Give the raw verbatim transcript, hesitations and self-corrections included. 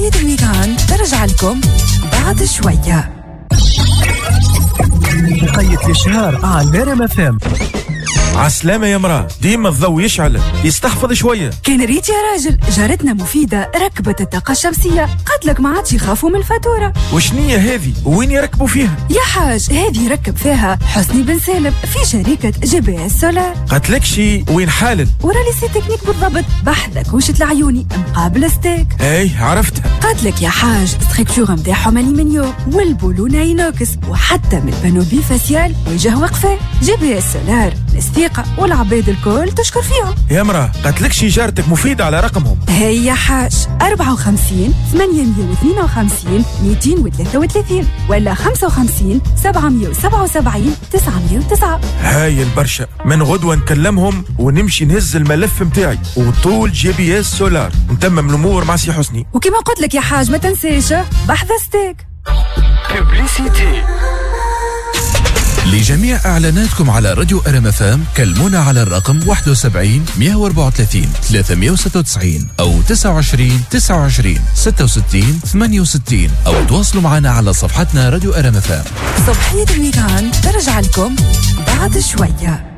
صبحية الويكاند ترجع لكم بعد شوية. بقية الشهر على ميرم اف ام. عسلامة يا مراه، ديما الضوء يشعل، يستحفظ شوية. كان ريت يا راجل، جارتنا مفيدة ركبت الطاقة الشمسية، قالت لك ما عادش يخافوا من الفاتورة. وشنية هذه؟ وين يركبوا فيها؟ يا حاج هذه يركب فيها حسني بن سالم في شركة جي بي اس سولار. قالت لك شي وين حالل؟ ورا لي سي تكنيك بالضبط، بحذا كوشة العيوني مقابل ستيك. اي عرفتها. قالت لك يا حاج ستركتور نتاعهم الومنيوم والبولونة اينوكس، وحتى من بانوبي فاسيال وجه وقفه. جي بي اس سولار الثقة والعباد الكل تشكر فيهم. يا مراه قالت لك شي جارتك مفيدة على رقمهم. هيا حاج أربعة وخمسين ثمانمية واثنين وخمسين مئتين وثلاثة وثلاثين ولا خمسة وخمسين سبعمية وسبعة وسبعين تسعمية وتسعة. هاي البرشا، من غدوة نكلمهم ونمشي نهز الملف متاعي وطول جي بي اس سولار نتمم الامور مع سي حسني. وكما قلت لك يا حاج ما تنساش بحث ستيك. ببليسيتي. لجميع إعلاناتكم على راديو أرم اف ام كلمونا على الرقم واحد وسبعين مئة وأربعة وثلاثين ثلاثمئة وستة وتسعين أو تسعة وعشرين تسعة وعشرين ستة وستين ثمانية وستين أو تواصلوا معنا على صفحتنا راديو أرم اف ام. صبحية الويكاند ترجع لكم بعد شوية.